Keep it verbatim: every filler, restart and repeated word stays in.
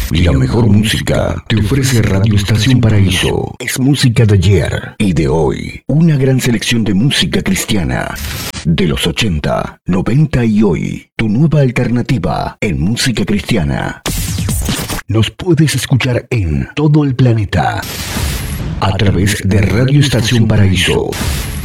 La mejor música te ofrece Radio Estación Paraíso. Es música de ayer y de hoy. Una gran selección de música cristiana. De los ochenta, noventa y hoy. Tu nueva alternativa en música cristiana. Nos puedes escuchar en todo el planeta a través de Radio Estación Paraíso.